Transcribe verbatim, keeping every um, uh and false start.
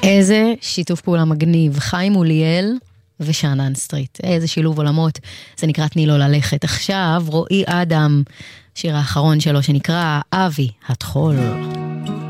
איזה שיתוף פעולה מגניב, חיים אוליאל ושאנן סטריט, איזה שילוב עולמות, זה נקרא תני לו ללכת. עכשיו רועי אדם, שיר האחרון שלו שנקרא אבי התחול.